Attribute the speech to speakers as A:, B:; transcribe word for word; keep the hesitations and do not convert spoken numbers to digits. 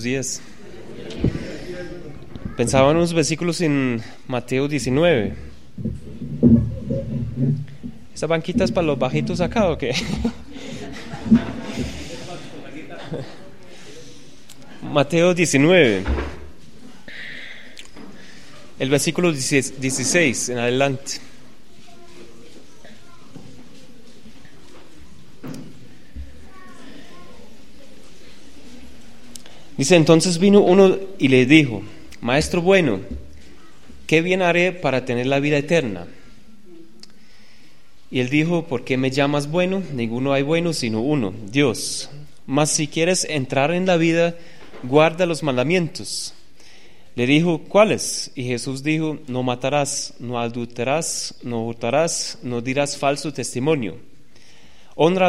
A: días. Pensaba en unos versículos en Mateo diecinueve. ¿Esa banquita es para los bajitos acá o qué? Mateo diecinueve, el versículo dieciséis en adelante. Dice: entonces vino uno y le dijo: Maestro bueno, ¿qué bien haré para tener la vida eterna? Y él dijo: ¿por qué me llamas bueno? Ninguno hay bueno sino uno, Dios. Mas si quieres entrar en la vida, guarda los mandamientos. Le dijo: ¿cuáles? Y Jesús dijo: no matarás, no adulterarás, no hurtarás, no dirás falso testimonio. Honra